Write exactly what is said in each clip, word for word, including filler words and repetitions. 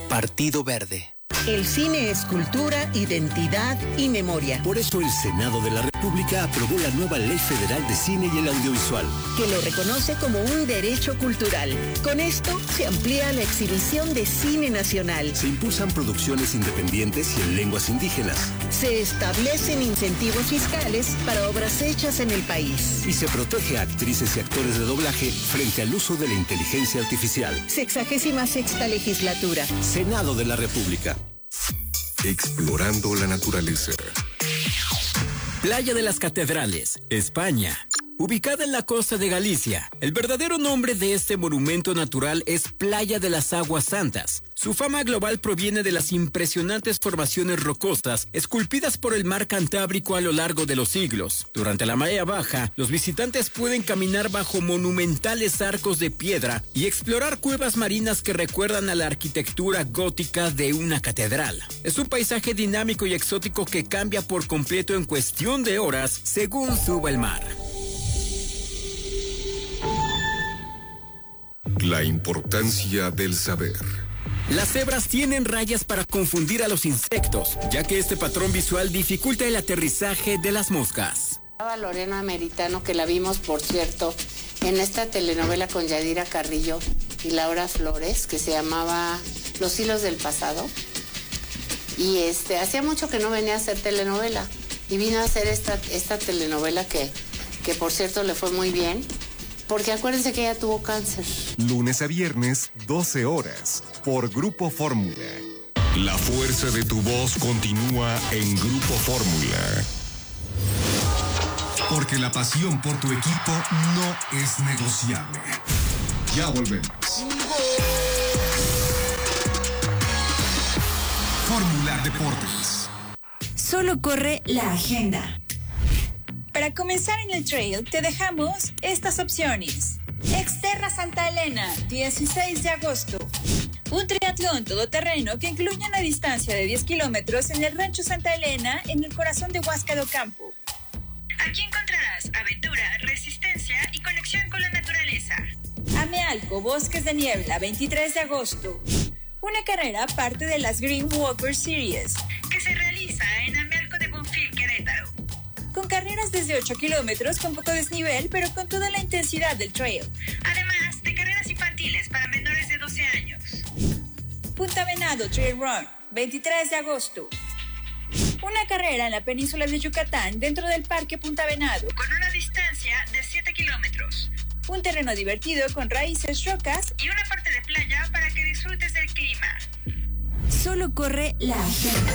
Partido Verde. El cine es cultura, identidad y memoria. Por eso el Senado de la República aprobó la nueva Ley Federal de Cine y el Audiovisual, que lo reconoce como un derecho cultural. Con esto se amplía la exhibición de cine nacional. Se impulsan producciones independientes y en lenguas indígenas. Se establecen incentivos fiscales para obras hechas en el país. Y se protege a actrices y actores de doblaje frente al uso de la inteligencia artificial. Sexagésima sexta legislatura. Senado de la República. Explorando la naturaleza. Playa de las Catedrales, España. Ubicada en la costa de Galicia, el verdadero nombre de este monumento natural es Playa de las Aguas Santas. Su fama global proviene de las impresionantes formaciones rocosas esculpidas por el mar Cantábrico a lo largo de los siglos. Durante la marea baja, los visitantes pueden caminar bajo monumentales arcos de piedra y explorar cuevas marinas que recuerdan a la arquitectura gótica de una catedral. Es un paisaje dinámico y exótico que cambia por completo en cuestión de horas según suba el mar. La importancia del saber. Las cebras tienen rayas para confundir a los insectos, ya que este patrón visual dificulta el aterrizaje de las moscas. Lorena Meritano, que la vimos, por cierto, en esta telenovela con Yadira Carrillo y Laura Flores, que se llamaba Los hilos del pasado. Y este, hacía mucho que no venía a hacer telenovela. Y vino a hacer esta, esta telenovela que, que, por cierto, le fue muy bien. Porque acuérdense que ella tuvo cáncer. Lunes a viernes, doce horas, por Grupo Fórmula. La fuerza de tu voz continúa en Grupo Fórmula. Porque la pasión por tu equipo no es negociable. Ya volvemos. Fórmula Deportes. Solo corre la agenda. Para comenzar en el trail, te dejamos estas opciones. Exterra Santa Elena, dieciséis de agosto. Un triatlón todoterreno que incluye una distancia de diez kilómetros en el Rancho Santa Elena, en el corazón de Huasca do Campo. Aquí encontrarás aventura, resistencia y conexión con la naturaleza. Amealco, Bosques de Niebla, veintitrés de agosto. Una carrera parte de las Green Walker Series, que se realiza en Amealco de Bonfil, Querétaro. Con carreras desde ocho kilómetros con poco desnivel, pero con toda la intensidad del trail. Además de carreras infantiles para menores de doce años. Punta Venado Trail Run, veintitrés de agosto. Una carrera en la península de Yucatán dentro del Parque Punta Venado, con una distancia de siete kilómetros. Un terreno divertido con raíces, rocas y una parte de playa para que disfrutes del clima. Solo corre la agenda.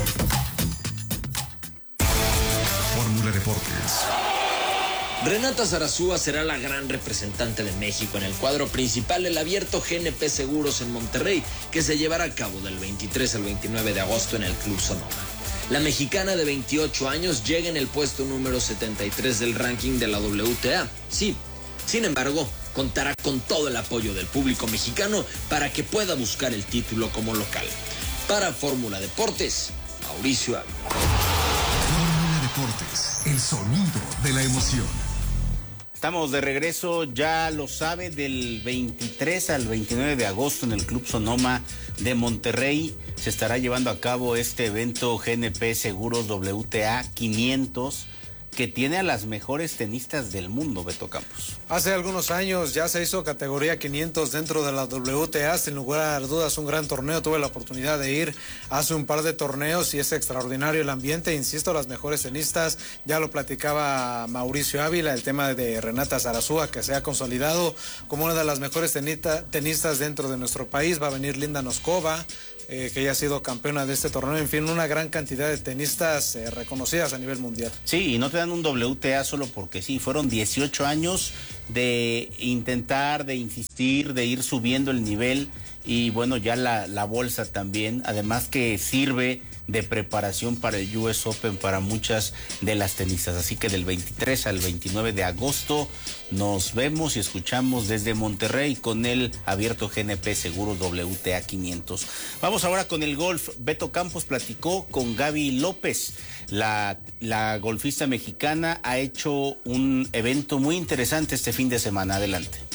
Fórmula Deportes. Renata Zarazúa será la gran representante de México en el cuadro principal del abierto G N P Seguros en Monterrey, que se llevará a cabo del veintitrés al veintinueve de agosto en el Club Sonoma. La mexicana de veintiocho años llega en el puesto número setenta y tres del ranking de la W T A. Sí, sin embargo, contará con todo el apoyo del público mexicano para que pueda buscar el título como local. Para Fórmula Deportes, Mauricio Ávila. Fórmula Deportes, el sonido de la emoción. Estamos de regreso, ya lo sabe, del veintitrés al veintinueve de agosto en el Club Sonoma de Monterrey se estará llevando a cabo este evento G N P Seguros W T A quinientos, que tiene a las mejores tenistas del mundo, Beto Campos. Hace algunos años ya se hizo categoría quinientos dentro de la W T A, sin lugar a dudas un gran torneo. Tuve la oportunidad de ir hace un par de torneos y es extraordinario el ambiente. Insisto, las mejores tenistas, ya lo platicaba Mauricio Ávila, el tema de Renata Zarazúa, que se ha consolidado como una de las mejores tenista, tenistas dentro de nuestro país. Va a venir Linda Noskova, Eh, que ya ha sido campeona de este torneo, en fin, una gran cantidad de tenistas eh, reconocidas a nivel mundial. Sí, y no te dan un W T A solo porque sí, fueron dieciocho años de intentar, de insistir, de ir subiendo el nivel y bueno, ya la, la bolsa también, además que sirve de preparación para el U S Open para muchas de las tenistas. Así que del veintitrés al veintinueve de agosto nos vemos y escuchamos desde Monterrey con el abierto G N P Seguros W T A quinientos. Vamos ahora con el golf. Beto Campos platicó con Gaby López. La, la golfista mexicana ha hecho un evento muy interesante este fin de semana. Adelante.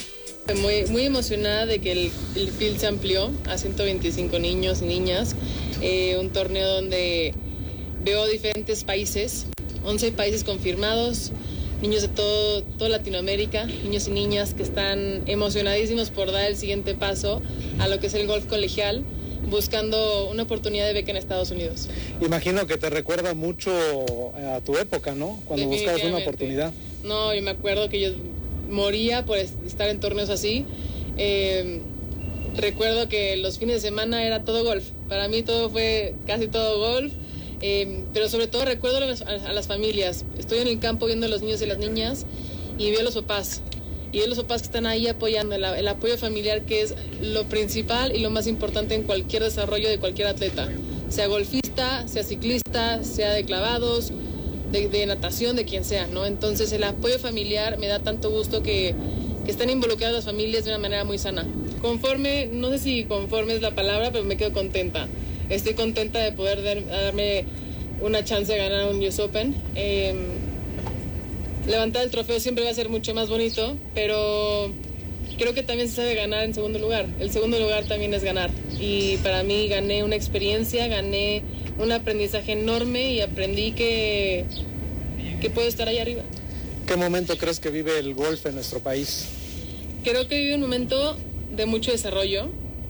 Muy, muy emocionada de que el, el field se amplió a ciento veinticinco niños y niñas, eh, un torneo donde veo diferentes países, once países confirmados, niños de todo, toda Latinoamérica, niños y niñas que están emocionadísimos por dar el siguiente paso a lo que es el golf colegial, buscando una oportunidad de beca en Estados Unidos. Imagino que te recuerda mucho a tu época, ¿no? Cuando buscabas una oportunidad. No, yo me acuerdo que yo moría por estar en torneos así. Eh, recuerdo que los fines de semana era todo golf. Para mí todo fue casi todo golf. Eh, pero sobre todo recuerdo a las, a las familias. Estoy en el campo viendo a los niños y las niñas y veo a los papás. Y veo a los papás que están ahí apoyando, el, el apoyo familiar, que es lo principal y lo más importante en cualquier desarrollo de cualquier atleta. Sea golfista, sea ciclista, sea de clavados, de, de natación, de quien sea, ¿no? Entonces el apoyo familiar me da tanto gusto que, que estén involucradas las familias de una manera muy sana. Conforme, no sé si conforme es la palabra, pero me quedo contenta. Estoy contenta de poder dar, darme una chance de ganar un U S Open. Eh, levantar el trofeo siempre va a ser mucho más bonito, pero creo que también se sabe ganar en segundo lugar. El segundo lugar también es ganar. Y para mí gané una experiencia, gané un aprendizaje enorme y aprendí que, que puedo estar ahí arriba. ¿Qué momento crees que vive el golf en nuestro país? Creo que vive un momento de mucho desarrollo,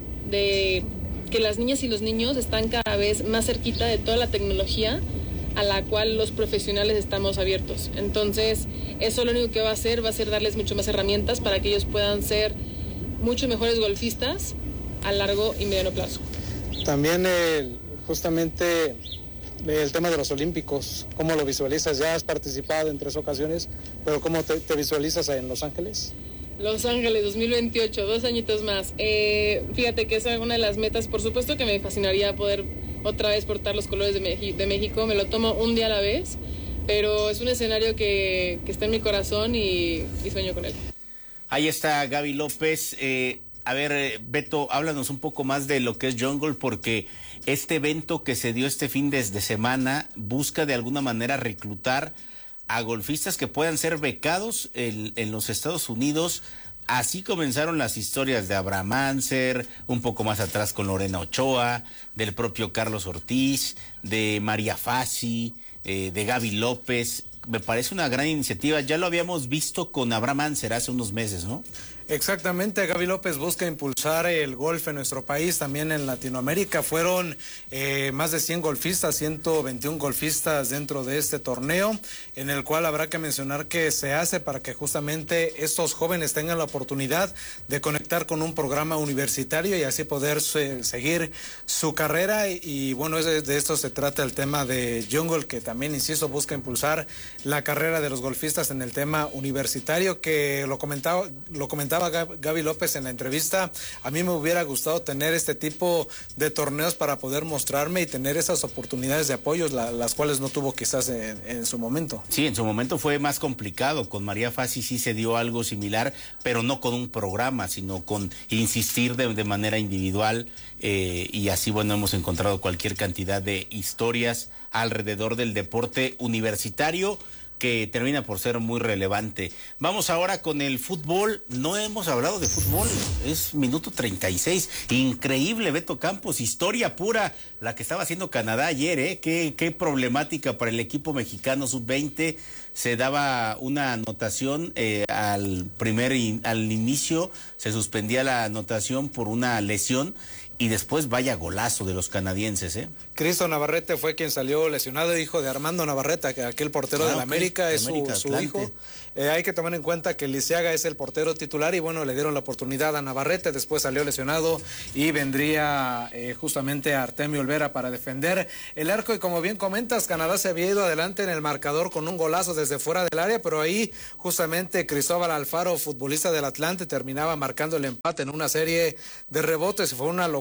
de que las niñas y los niños están cada vez más cerquita de toda la tecnología a la cual los profesionales estamos abiertos. Entonces, eso lo único que va a hacer va a ser darles mucho más herramientas para que ellos puedan ser mucho mejores golfistas a largo y mediano plazo. También el, justamente el tema de los olímpicos, ¿cómo lo visualizas? Ya has participado en tres ocasiones, pero ¿cómo te, te visualizas en Los Ángeles? Los Ángeles dos mil veintiocho, dos añitos más. Eh, fíjate que esa es una de las metas. Por supuesto que me fascinaría poder otra vez portar los colores de, Meji- de México. Me lo tomo un día a la vez, pero es un escenario que, que está en mi corazón y, y sueño con él. Ahí está Gaby López. Eh, a ver, eh, Beto, háblanos un poco más de lo que es Jungle, porque este evento que se dio este fin de, de semana busca de alguna manera reclutar a golfistas que puedan ser becados en, en los Estados Unidos. Así comenzaron las historias de Abraham Anser, un poco más atrás con Lorena Ochoa, del propio Carlos Ortiz, de María Fassi, eh, de Gaby López. Me parece una gran iniciativa. Ya lo habíamos visto con Abraham Anser hace unos meses, ¿no? Exactamente, Gaby López busca impulsar el golf en nuestro país, también en Latinoamérica. Fueron eh, más de cien golfistas, ciento veintiún golfistas dentro de este torneo, en el cual habrá que mencionar que se hace para que justamente estos jóvenes tengan la oportunidad de conectar con un programa universitario y así poder se, seguir su carrera. Y, y bueno, es de, de esto se trata el tema de Jungle, que también, insisto, busca impulsar la carrera de los golfistas en el tema universitario, que lo comentaba, lo comentaba Gaby López en la entrevista. A mí me hubiera gustado tener este tipo de torneos para poder mostrarme y tener esas oportunidades de apoyo, la, las cuales no tuvo quizás en, en su momento. Sí, en su momento fue más complicado. Con María Fassi sí se dio algo similar, pero no con un programa, sino con insistir de, de manera individual, eh, y así, bueno, hemos encontrado cualquier cantidad de historias alrededor del deporte universitario que termina por ser muy relevante. Vamos ahora con el fútbol. No hemos hablado de fútbol, es minuto treinta y seis. Increíble, Beto Campos, historia pura la que estaba haciendo Canadá ayer, ¿eh? Qué, qué problemática para el equipo mexicano sub veinte. Se daba una anotación eh, al primer in, al inicio, se suspendía la anotación por una lesión. Y después vaya golazo de los canadienses, ¿eh? Cristo Navarrete fue quien salió lesionado, hijo de Armando Navarrete, que aquel portero ah, de la okay. América, es América, su, su hijo. Eh, hay que tomar en cuenta que Lisiaga es el portero titular y bueno, le dieron la oportunidad a Navarrete, después salió lesionado y vendría eh, justamente a Artemio Olvera para defender el arco. Y como bien comentas, Canadá se había ido adelante en el marcador con un golazo desde fuera del área, pero ahí justamente Cristóbal Alfaro, futbolista del Atlante, terminaba marcando el empate en una serie de rebotes. Fue una locura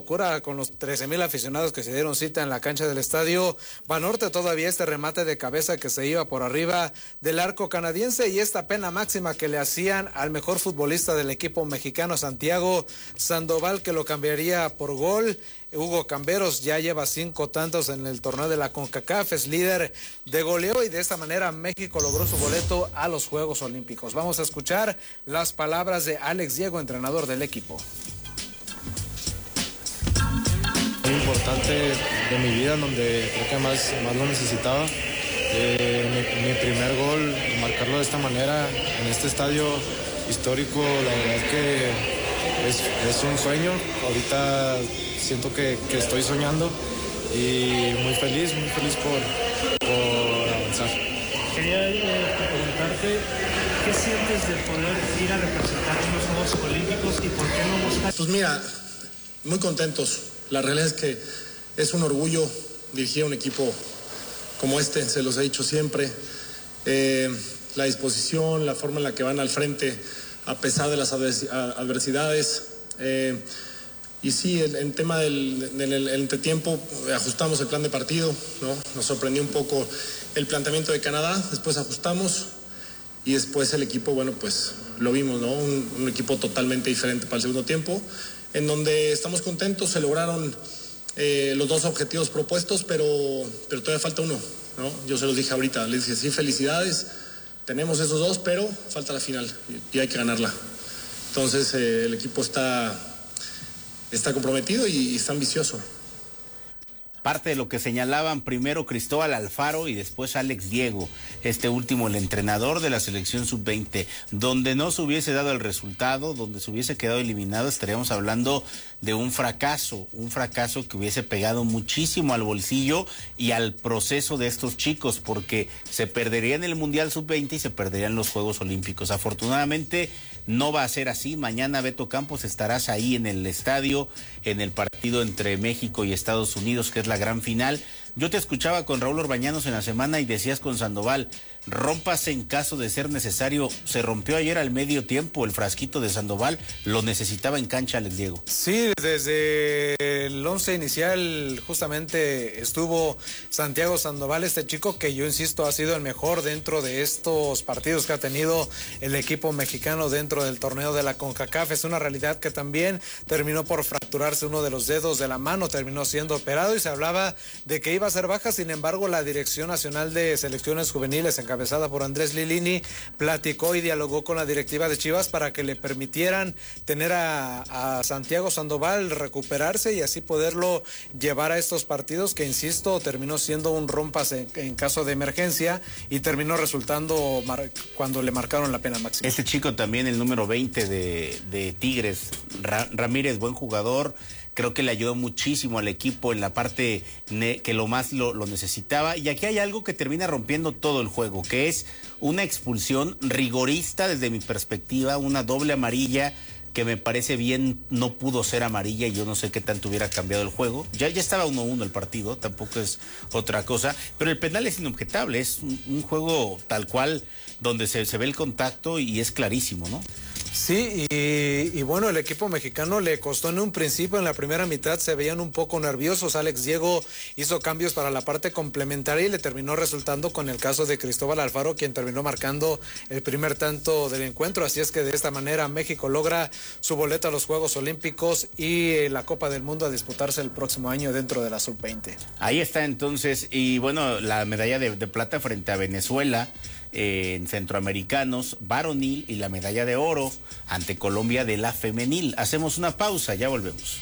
locura con los trece mil aficionados que se dieron cita en la cancha del estadio Banorte. Todavía este remate de cabeza que se iba por arriba del arco canadiense y esta pena máxima que le hacían al mejor futbolista del equipo mexicano, Santiago Sandoval, que lo cambiaría por gol. Hugo Camberos ya lleva cinco tantos en el torneo de la CONCACAF, es líder de goleo y de esta manera México logró su boleto a los Juegos Olímpicos. Vamos a escuchar las palabras de Alex Diego, entrenador del equipo. Muy importante de mi vida, en donde creo que más, más lo necesitaba. Eh, mi, mi primer gol, marcarlo de esta manera, en este estadio histórico, la verdad es que es, es un sueño. Ahorita siento que, que estoy soñando y muy feliz, muy feliz por, por avanzar. Quería eh, preguntarte, ¿qué sientes de poder ir a representar en los Juegos Olímpicos y por qué no buscar? Pues mira, muy contentos. La realidad es que es un orgullo dirigir a un equipo como este, se los he dicho siempre. Eh, la disposición, la forma en la que van al frente a pesar de las adversidades. Eh, Y sí, en, en tema del, del, del entretiempo, ajustamos el plan de partido, ¿no? Nos sorprendió un poco el planteamiento de Canadá, después ajustamos y después el equipo, bueno, pues lo vimos, ¿no? Un, un equipo totalmente diferente para el segundo tiempo, en donde estamos contentos, se lograron eh, los dos objetivos propuestos, pero, pero todavía falta uno, ¿no? Yo se los dije ahorita, les dije, sí, felicidades, tenemos esos dos, pero falta la final y, y hay que ganarla. Entonces eh, el equipo está... está comprometido y está ambicioso. Parte de lo que señalaban primero Cristóbal Alfaro y después Alex Diego, este último, el entrenador de la selección sub veinte, donde no se hubiese dado el resultado, donde se hubiese quedado eliminado, estaríamos hablando de un fracaso, un fracaso que hubiese pegado muchísimo al bolsillo y al proceso de estos chicos, porque se perderían el Mundial sub veinte y se perderían los Juegos Olímpicos. Afortunadamente no va a ser así. Mañana, Beto Campos, estarás ahí en el estadio, en el partido entre México y Estados Unidos, que es la gran final. Yo te escuchaba con Raúl Orbañanos en la semana y decías con Sandoval, rómpase en caso de ser necesario. Se rompió ayer al medio tiempo el frasquito de Sandoval, lo necesitaba en cancha, Alex Diego. Sí, desde el once inicial justamente estuvo Santiago Sandoval, este chico que yo insisto ha sido el mejor dentro de estos partidos que ha tenido el equipo mexicano dentro del torneo de la CONCACAF. Es una realidad que también terminó por fracturarse uno de los dedos de la mano, terminó siendo operado y se hablaba de que iba a ser baja. Sin embargo, la Dirección Nacional de Selecciones Juveniles, encabezada por Andrés Lilini, platicó y dialogó con la directiva de Chivas para que le permitieran tener a, a Santiago Sandoval recuperarse y así poderlo llevar a estos partidos que, insisto, terminó siendo un rompas en, en caso de emergencia y terminó resultando mar, cuando le marcaron la pena máxima. Este chico también, el número veinte de, de Tigres, Ra, Ramírez, buen jugador. Creo que le ayudó muchísimo al equipo en la parte que lo más lo, lo necesitaba. Y aquí hay algo que termina rompiendo todo el juego, que es una expulsión rigorista desde mi perspectiva, una doble amarilla que me parece bien no pudo ser amarilla y yo no sé qué tanto hubiera cambiado el juego. Ya, ya estaba uno uno el partido, tampoco es otra cosa, pero el penal es inobjetable, es un, un juego tal cual donde se, se ve el contacto y es clarísimo, ¿no? Sí, y, y bueno, el equipo mexicano le costó en un principio, en la primera mitad se veían un poco nerviosos. Alex Diego hizo cambios para la parte complementaria y le terminó resultando con el caso de Cristóbal Alfaro, quien terminó marcando el primer tanto del encuentro. Así es que de esta manera México logra su boleto a los Juegos Olímpicos y la Copa del Mundo a disputarse el próximo año dentro de la sub veinte. Ahí está entonces, y bueno, la medalla de, de plata frente a Venezuela, Eh, en centroamericanos, varonil, y la medalla de oro ante Colombia de la femenil. Hacemos una pausa, ya volvemos.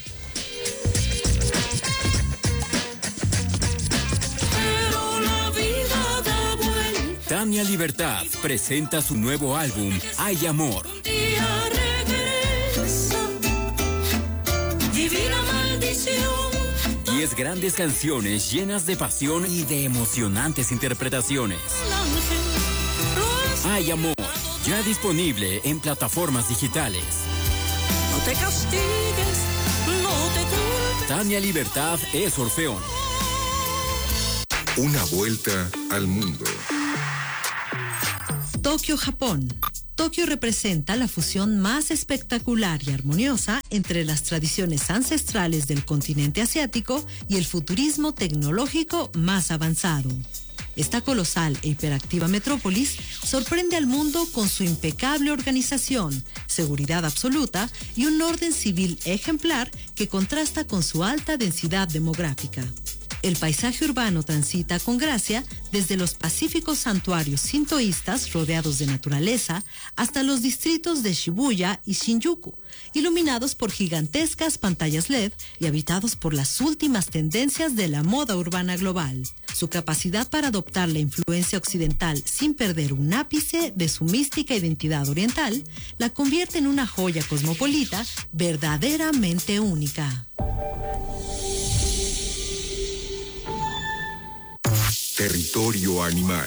Tania Libertad presenta su nuevo álbum, Hay Amor. Diez grandes canciones llenas de pasión y de emocionantes interpretaciones. Hay Amor, ya disponible en plataformas digitales. No te castigues, no te culpes. Tania Libertad es Orfeón. Una vuelta al mundo. Tokio, Japón. Tokio representa la fusión más espectacular y armoniosa entre las tradiciones ancestrales del continente asiático y el futurismo tecnológico más avanzado. Esta colosal e hiperactiva metrópolis sorprende al mundo con su impecable organización, seguridad absoluta y un orden civil ejemplar que contrasta con su alta densidad demográfica. El paisaje urbano transita con gracia desde los pacíficos santuarios sintoístas rodeados de naturaleza hasta los distritos de Shibuya y Shinjuku, iluminados por gigantescas pantallas L E D y habitados por las últimas tendencias de la moda urbana global. Su capacidad para adoptar la influencia occidental sin perder un ápice de su mística identidad oriental la convierte en una joya cosmopolita verdaderamente única. Territorio animal.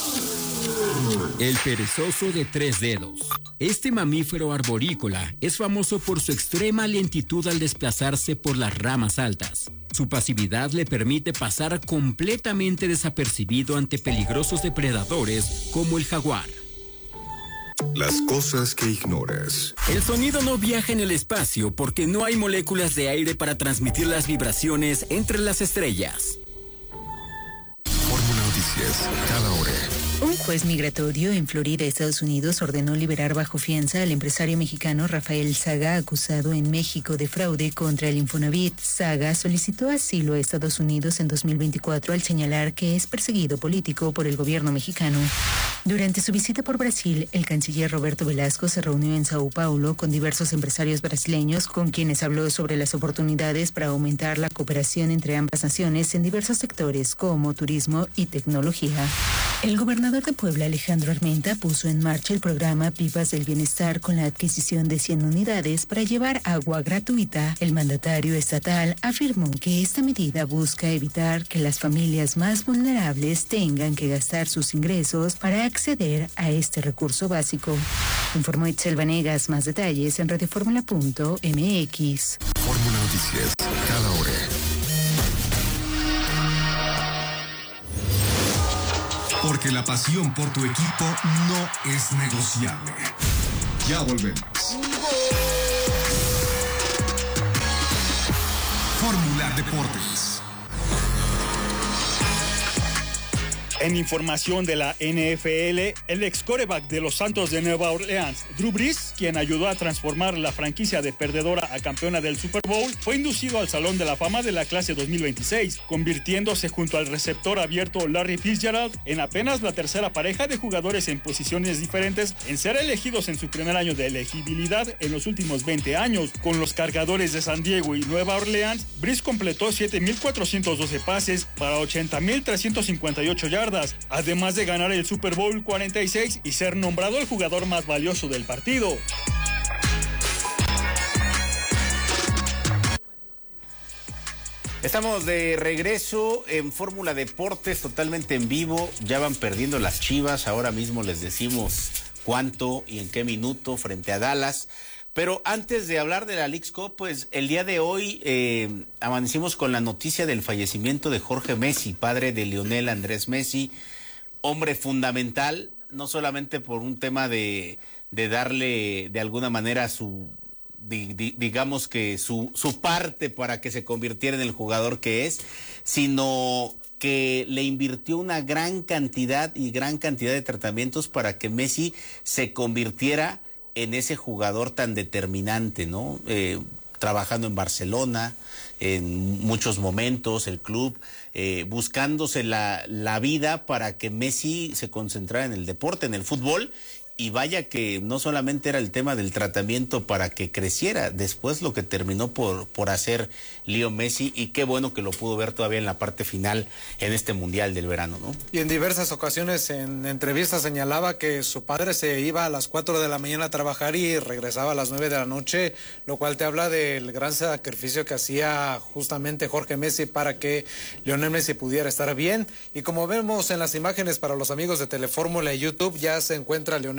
El perezoso de tres dedos. Este mamífero arborícola es famoso por su extrema lentitud al desplazarse por las ramas altas. Su pasividad le permite pasar completamente desapercibido ante peligrosos depredadores como el jaguar. Las cosas que ignoras. El sonido no viaja en el espacio porque no hay moléculas de aire para transmitir las vibraciones entre las estrellas. Fórmula Noticias, cada hora. Un juez migratorio en Florida, Estados Unidos, ordenó liberar bajo fianza al empresario mexicano Rafael Saga, acusado en México de fraude contra el Infonavit. Saga solicitó asilo a Estados Unidos en dos mil veinticuatro al señalar que es perseguido político por el gobierno mexicano. Durante su visita por Brasil, el canciller Roberto Velasco se reunió en Sao Paulo con diversos empresarios brasileños con quienes habló sobre las oportunidades para aumentar la cooperación entre ambas naciones en diversos sectores como turismo y tecnología. El gobernador de Puebla, Alejandro Armenta, puso en marcha el programa Pipas del Bienestar con la adquisición de cien unidades para llevar agua gratuita. El mandatario estatal afirmó que esta medida busca evitar que las familias más vulnerables tengan que gastar sus ingresos para acceder a este recurso básico. Informó Itzel Vanegas. Más detalles en radioformula punto m x. Fórmula Noticias, cada hora. Porque la pasión por tu equipo no es negociable. Ya volvemos. Fórmula Deportes. En información de la N F L, el ex quarterback de los Santos de Nueva Orleans, Drew Brees, quien ayudó a transformar la franquicia de perdedora a campeona del Super Bowl, fue inducido al Salón de la Fama de la clase dos mil veintiséis, convirtiéndose junto al receptor abierto Larry Fitzgerald en apenas la tercera pareja de jugadores en posiciones diferentes en ser elegidos en su primer año de elegibilidad en los últimos veinte años. Con los Cargadores de San Diego y Nueva Orleans, Brees completó siete mil cuatrocientos doce pases para ochenta mil trescientos cincuenta y ocho yardas, además de ganar el Super Bowl cuarenta y seis y ser nombrado el jugador más valioso del partido. Estamos de regreso en Fórmula Deportes, totalmente en vivo. Ya van perdiendo las Chivas, ahora mismo les decimos cuánto y en qué minuto frente a Dallas. Pero antes de hablar de la Leagues Cup, pues el día de hoy eh, amanecimos con la noticia del fallecimiento de Jorge Messi, padre de Lionel Andrés Messi, hombre fundamental, no solamente por un tema de, de darle de alguna manera su, di, di, digamos que su, su parte para que se convirtiera en el jugador que es, sino que le invirtió una gran cantidad y gran cantidad de tratamientos para que Messi se convirtiera en ese jugador tan determinante, ¿no? Eh, trabajando en Barcelona, en muchos momentos, el club, eh, buscándose la, la vida para que Messi se concentrara en el deporte, en el fútbol, y vaya que no solamente era el tema del tratamiento para que creciera, después lo que terminó por, por hacer Leo Messi, y qué bueno que lo pudo ver todavía en la parte final en este Mundial del verano, ¿no? Y en diversas ocasiones en entrevistas señalaba que su padre se iba a las cuatro de la mañana a trabajar y regresaba a las nueve de la noche, lo cual te habla del gran sacrificio que hacía justamente Jorge Messi para que Lionel Messi pudiera estar bien. Y como vemos en las imágenes para los amigos de Telefórmula y YouTube, ya se encuentra Lionel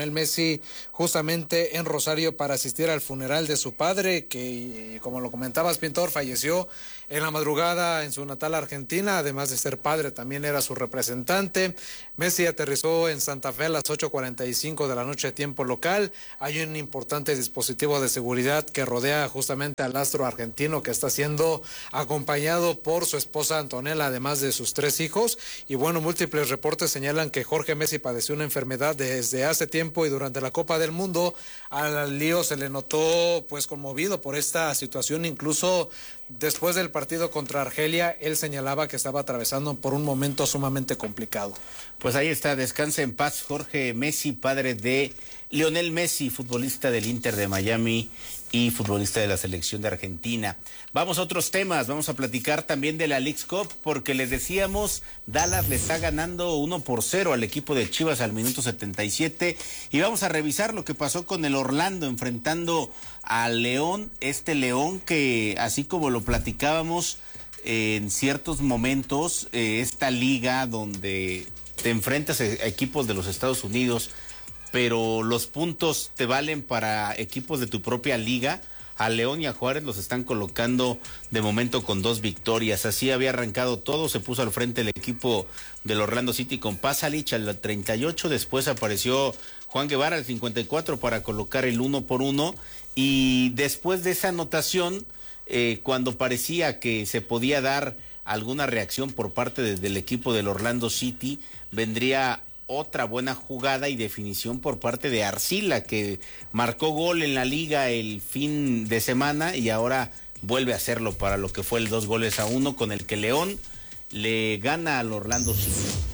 Lionel Messi justamente en Rosario para asistir al funeral de su padre, que como lo comentabas, Pintor, falleció en la madrugada en su natal Argentina. Además de ser padre, también era su representante. Messi aterrizó en Santa Fe a las ocho cuarenta y cinco de la noche, tiempo local. Hay un importante dispositivo de seguridad que rodea justamente al astro argentino, que está siendo acompañado por su esposa Antonella, además de sus tres hijos. Y bueno, múltiples reportes señalan que Jorge Messi padeció una enfermedad desde hace tiempo, y durante la Copa del Mundo al lío se le notó pues conmovido por esta situación. Incluso después del partido contra Argelia, él señalaba que estaba atravesando por un momento sumamente complicado. Pues ahí está, descansa en paz Jorge Messi, padre de Lionel Messi, futbolista del Inter de Miami y futbolista de la selección de Argentina. Vamos a otros temas, vamos a platicar también de la Leagues Cup, porque les decíamos, Dallas le está ganando uno por cero al equipo de Chivas al minuto setenta y siete, y vamos a revisar lo que pasó con el Orlando enfrentando al León, este León que, así como lo platicábamos eh, en ciertos momentos, eh, esta liga donde te enfrentas a equipos de los Estados Unidos, pero los puntos te valen para equipos de tu propia liga. A León y a Juárez los están colocando de momento con dos victorias. Así había arrancado todo, se puso al frente el equipo del Orlando City con Pasalic al treinta y ocho, después apareció Juan Guevara al cincuenta y cuatro para colocar el uno por uno, y después de esa anotación, eh, cuando parecía que se podía dar alguna reacción por parte de, del equipo del Orlando City, vendría otra buena jugada y definición por parte de Arcila, que marcó gol en la liga el fin de semana y ahora vuelve a hacerlo para lo que fue el dos goles a uno, con el que León le gana al Orlando City.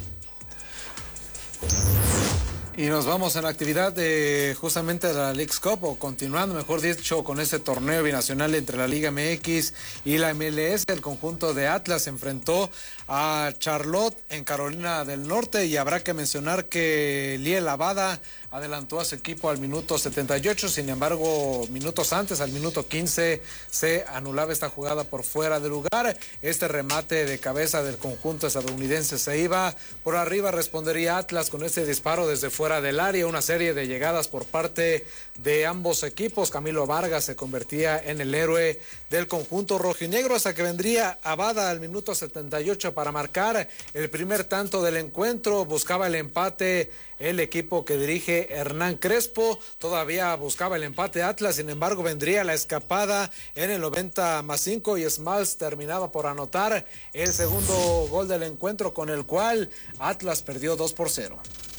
Y nos vamos a la actividad de justamente de la Leagues Cup, o continuando, mejor dicho, con este torneo binacional entre la Liga M X y la M L S. El conjunto de Atlas enfrentó a Charlotte en Carolina del Norte, y habrá que mencionar que Liel Abada adelantó a su equipo al minuto setenta y ocho, sin embargo, minutos antes, al minuto quince, se anulaba esta jugada por fuera de lugar. Este remate de cabeza del conjunto estadounidense se iba por arriba, respondería Atlas con este disparo desde fuera del área, una serie de llegadas por parte de ambos equipos. Camilo Vargas se convertía en el héroe del conjunto rojinegro, hasta que vendría Abada al minuto setenta y ocho para marcar el primer tanto del encuentro. Buscaba el empate el equipo que dirige Hernán Crespo, todavía buscaba el empate Atlas, sin embargo vendría la escapada en el noventa más cinco, y Smalls terminaba por anotar el segundo gol del encuentro, con el cual Atlas perdió dos por cero.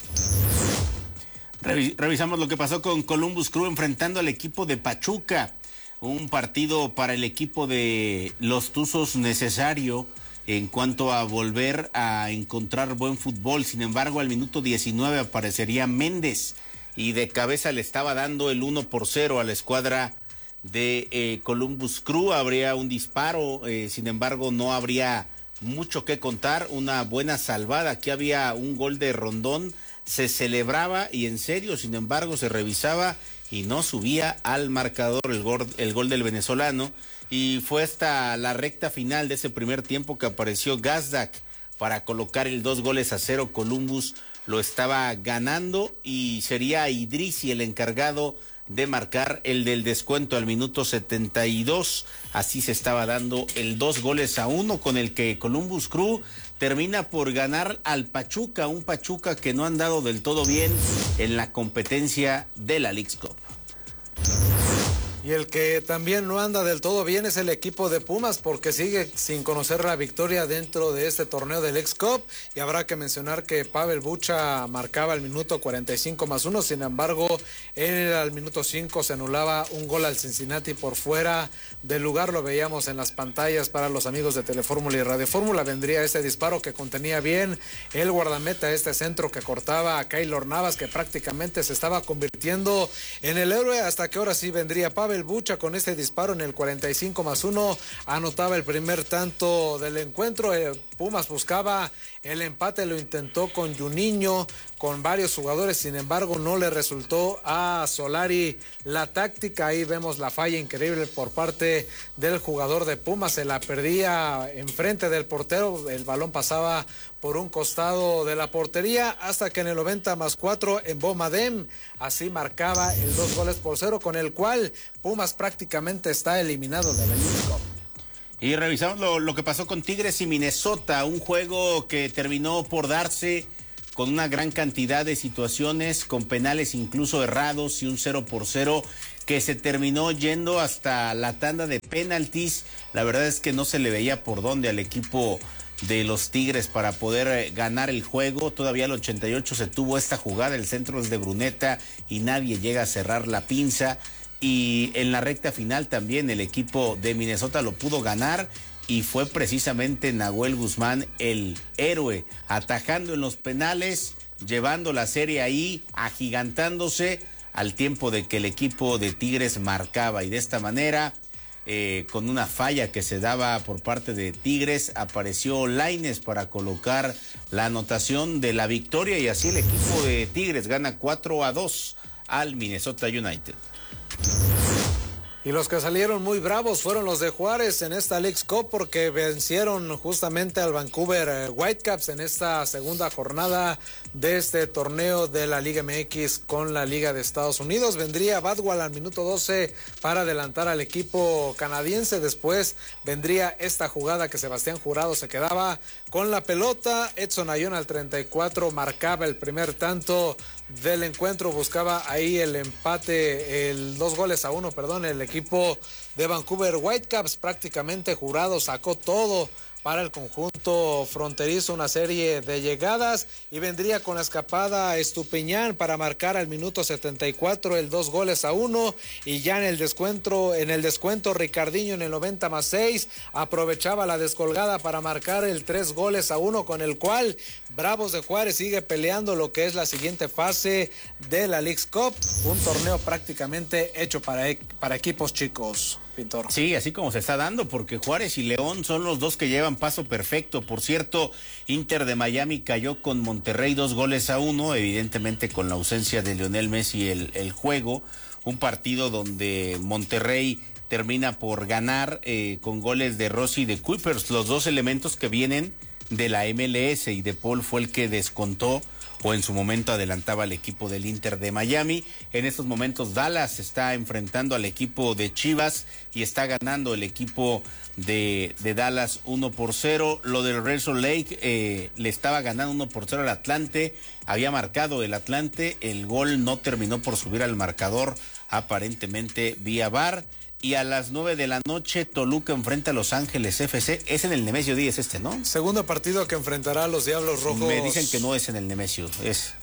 Revisamos lo que pasó con Columbus Crew enfrentando al equipo de Pachuca. Un partido para el equipo de los Tuzos necesario en cuanto a volver a encontrar buen fútbol. Sin embargo, al minuto diecinueve aparecería Méndez y de cabeza le estaba dando el uno por cero a la escuadra de eh, Columbus Crew. Habría un disparo, eh, sin embargo no habría mucho que contar. Una buena salvada, aquí había un gol de Rondón, se celebraba y en serio, sin embargo se revisaba y no subía al marcador el gol, el gol del venezolano. Y fue hasta la recta final de ese primer tiempo que apareció Gazdak para colocar el dos goles a cero. Columbus lo estaba ganando y sería Idrissi el encargado de marcar el del descuento al minuto setenta y dos. Así se estaba dando el dos goles a uno, con el que Columbus Crew termina por ganar al Pachuca, un Pachuca que no ha andado del todo bien en la competencia de la Leagues Cup. Y el que también no anda del todo bien es el equipo de Pumas, porque sigue sin conocer la victoria dentro de este torneo del Leagues Cup. Y habrá que mencionar que Pavel Bucha marcaba el minuto cuarenta y cinco más uno, sin embargo, en el minuto cinco se anulaba un gol al Cincinnati por fuera del lugar. Lo veíamos en las pantallas para los amigos de Telefórmula y Radio Fórmula. Vendría ese disparo que contenía bien el guardameta, este centro que cortaba a Keylor Navas, que prácticamente se estaba convirtiendo en el héroe, hasta que ahora sí vendría Pavel el Bucha con este disparo en el cuarenta y cinco más uno, anotaba el primer tanto del encuentro. El Pumas buscaba el empate, lo intentó con Juninho, con varios jugadores, sin embargo no le resultó a Solari la táctica. Ahí vemos la falla increíble por parte del jugador de Pumas, se la perdía enfrente del portero, el balón pasaba por un costado de la portería, hasta que en el noventa más cuatro en Bomadem, así marcaba el dos goles por cero, con el cual Pumas prácticamente está eliminado de la Leagues Cup. Y revisamos lo, lo que pasó con Tigres y Minnesota, un juego que terminó por darse con una gran cantidad de situaciones, con penales incluso errados y un cero por cero que se terminó yendo hasta la tanda de penaltis. La verdad es que no se le veía por dónde al equipo de los Tigres para poder ganar el juego. Todavía al ochenta y ocho se tuvo esta jugada, el centro es de Bruneta y nadie llega a cerrar la pinza. Y en la recta final también el equipo de Minnesota lo pudo ganar y fue precisamente Nahuel Guzmán el héroe, atajando en los penales, llevando la serie ahí, agigantándose al tiempo de que el equipo de Tigres marcaba. Y de esta manera, eh, con una falla que se daba por parte de Tigres, apareció Lainez para colocar la anotación de la victoria y así el equipo de Tigres gana cuatro a dos al Minnesota United. Y los que salieron muy bravos fueron los de Juárez en esta Leagues Cup, porque vencieron justamente al Vancouver Whitecaps en esta segunda jornada de este torneo de la Liga M X con la Liga de Estados Unidos. Vendría Badwal al minuto doce para adelantar al equipo canadiense. Después vendría esta jugada que Sebastián Jurado se quedaba con la pelota. Edson Ayón al treinta y cuatro marcaba el primer tanto del encuentro, buscaba ahí el empate, el dos goles a uno, perdón, el equipo de Vancouver Whitecaps. Prácticamente Jurado sacó todo para el conjunto fronterizo, una serie de llegadas, y vendría con la escapada Estupiñán para marcar al minuto setenta y cuatro el dos goles a uno, y ya en el descuento, en el descuento Ricardinho en el noventa más seis aprovechaba la descolgada para marcar el tres goles a uno, con el cual Bravos de Juárez sigue peleando lo que es la siguiente fase de la Leagues Cup, un torneo prácticamente hecho para, para equipos chicos. Pintor. Sí, así como se está dando, porque Juárez y León son los dos que llevan paso perfecto. Por cierto, Inter de Miami cayó con Monterrey dos goles a uno, evidentemente con la ausencia de Lionel Messi el, el juego. Un partido donde Monterrey termina por ganar eh, con goles de Rossi y de Kuipers, los dos elementos que vienen de la M L S, y De Paul fue el que descontó o en su momento adelantaba al equipo del Inter de Miami. En estos momentos Dallas está enfrentando al equipo de Chivas y está ganando el equipo de, de Dallas uno por cero. Lo del Real Salt Lake eh, le estaba ganando uno por cero al Atlante, había marcado el Atlante, el gol no terminó por subir al marcador, aparentemente vía V A R. Y a las nueve de la noche, Toluca enfrenta a Los Ángeles F C. Es en el Nemesio Díaz este, ¿no? Segundo partido que enfrentará a los Diablos Rojos. Me dicen que no es en el Nemesio, es.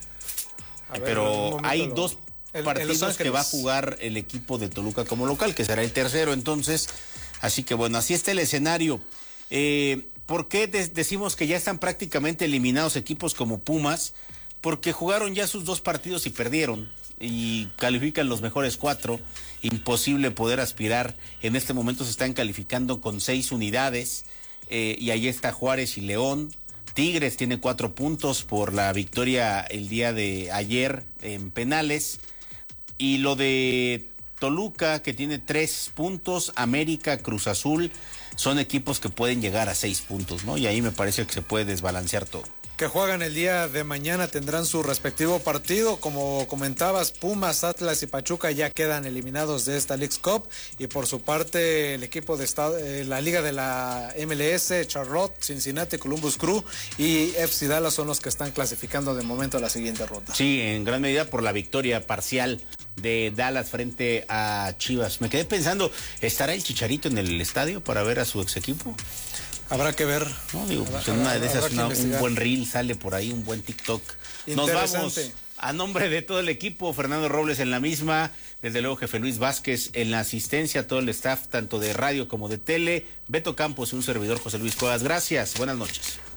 Ver, pero hay lo... dos el, partidos que va a jugar el equipo de Toluca como local, que será el tercero entonces. Así que bueno, así está el escenario. Eh, ¿Por qué de- decimos que ya están prácticamente eliminados equipos como Pumas? Porque jugaron ya sus dos partidos y perdieron. Y califican los mejores cuatro. Imposible poder aspirar. En este momento se están calificando con seis unidades. Eh, y ahí está Juárez y León. Tigres tiene cuatro puntos por la victoria el día de ayer en penales. Y lo de Toluca, que tiene tres puntos. América, Cruz Azul, son equipos que pueden llegar a seis puntos, ¿no? Y ahí me parece que se puede desbalancear todo. Que juegan el día de mañana, tendrán su respectivo partido. Como comentabas, Pumas, Atlas y Pachuca ya quedan eliminados de esta Leagues Cup, y por su parte el equipo de estado, eh, la liga de la M L S, Charlotte, Cincinnati, Columbus Crew y F C Dallas son los que están clasificando de momento a la siguiente ronda. Sí, en gran medida por la victoria parcial de Dallas frente a Chivas. Me quedé pensando, ¿estará el Chicharito en el estadio para ver a su ex equipo? Habrá que ver. No, digo, pues en una de esas una, un buen reel sale por ahí, un buen TikTok. Nos vamos. A nombre de todo el equipo, Fernando Robles en la misma, desde luego jefe Luis Vázquez en la asistencia, todo el staff tanto de radio como de tele, Beto Campos y un servidor José Luis Cuevas. Gracias, buenas noches.